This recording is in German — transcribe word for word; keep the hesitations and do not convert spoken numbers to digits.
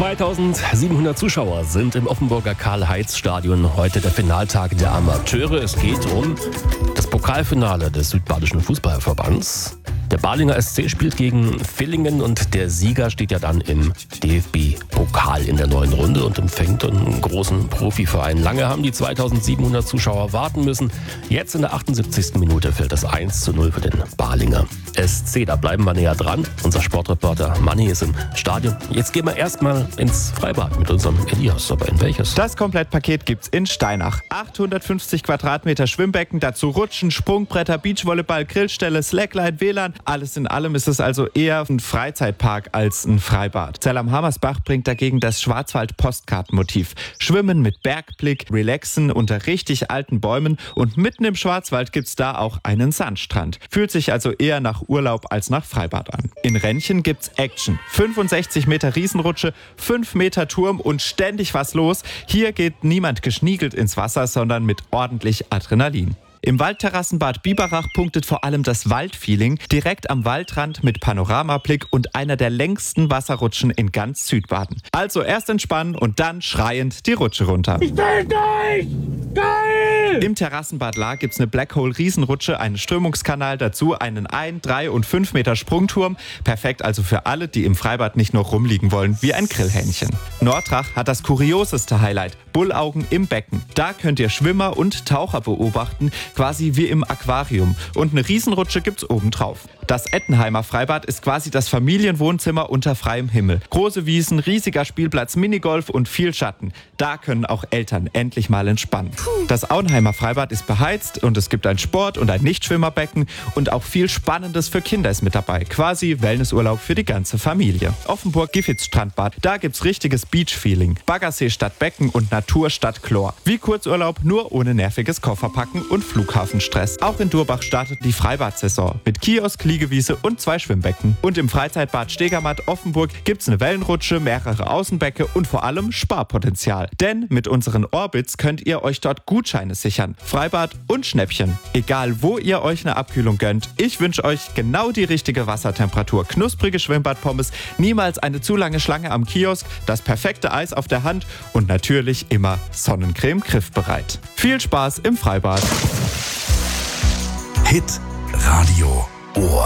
zweitausendsiebenhundert Zuschauer sind im Offenburger Karl-Heitz-Stadion. Heute der Finaltag der Amateure. Es geht um das Pokalfinale des Südbadischen Fußballverbands. Der Balinger S C spielt gegen Villingen und der Sieger steht ja dann im D F B-Pokal in der neuen Runde und empfängt einen großen Profiverein. Lange haben die zweitausendsiebenhundert Zuschauer warten müssen. Jetzt in der achtundsiebzigsten Minute fällt das eins zu null für den Balinger S C. Da bleiben wir näher dran. Unser Sportreporter Manni ist im Stadion. Jetzt gehen wir erstmal ins Freibad mit unserem Elias. Aber in welches? Das Komplettpaket gibt's in Steinach. achthundertfünfzig Quadratmeter Schwimmbecken, dazu Rutschen, Sprungbretter, Beachvolleyball, Grillstelle, Slackline, W L A N. Alles in allem ist es also eher ein Freizeitpark als ein Freibad. Zell am Hammersbach bringt dagegen das Schwarzwald-Postkartenmotiv. Schwimmen mit Bergblick, relaxen unter richtig alten Bäumen und mitten im Schwarzwald gibt's da auch einen Sandstrand. Fühlt sich also eher nach Urlaub als nach Freibad an. In Rennchen gibt's Action. fünfundsechzig Meter Riesenrutsche, fünf Meter Turm und ständig was los. Hier geht niemand geschniegelt ins Wasser, sondern mit ordentlich Adrenalin. Im Waldterrassenbad Biberach punktet vor allem das Waldfeeling, direkt am Waldrand mit Panoramablick und einer der längsten Wasserrutschen in ganz Südbaden. Also erst entspannen und dann schreiend die Rutsche runter. Ich will nicht! Geil! Im Terrassenbad Lahr gibt's eine Blackhole-Riesenrutsche, einen Strömungskanal, dazu einen ein-, drei- und fünf Meter Sprungturm. Perfekt also für alle, die im Freibad nicht nur rumliegen wollen wie ein Grillhähnchen. Nordrach hat das kurioseste Highlight, Bullaugen im Becken. Da könnt ihr Schwimmer und Taucher beobachten, quasi wie im Aquarium. Und eine Riesenrutsche gibt's obendrauf. Das Ettenheimer Freibad ist quasi das Familienwohnzimmer unter freiem Himmel. Große Wiesen, riesiger Spielplatz, Minigolf und viel Schatten. Da können auch Eltern endlich mal entspannen. Das Auenheimer Freibad ist beheizt und es gibt ein Sport- und ein Nichtschwimmerbecken und auch viel Spannendes für Kinder ist mit dabei. Quasi Wellnessurlaub für die ganze Familie. Offenburg-Giffitz Strandbad, da gibt's richtiges Beach-Feeling. Baggersee statt Becken und Natur statt Chlor. Wie Kurzurlaub, nur ohne nerviges Kofferpacken und Flughafenstress. Auch in Durbach startet die Freibad-Saison mit Kiosk, Liegewiese und zwei Schwimmbecken. Und im Freizeitbad Stegermatt Offenburg gibt's eine Wellenrutsche, mehrere Außenbecke und vor allem Sparpotenzial. Denn mit unseren Orbits könnt ihr euch dort Gutscheine sichern. Freibad und Schnäppchen. Egal wo ihr euch eine Abkühlung gönnt, ich wünsche euch genau die richtige Wassertemperatur. Knusprige Schwimmbadpommes, niemals eine zu lange Schlange am Kiosk, das perfekte Eis auf der Hand und natürlich immer Sonnencreme griffbereit. Viel Spaß im Freibad. Hit Radio Ohr.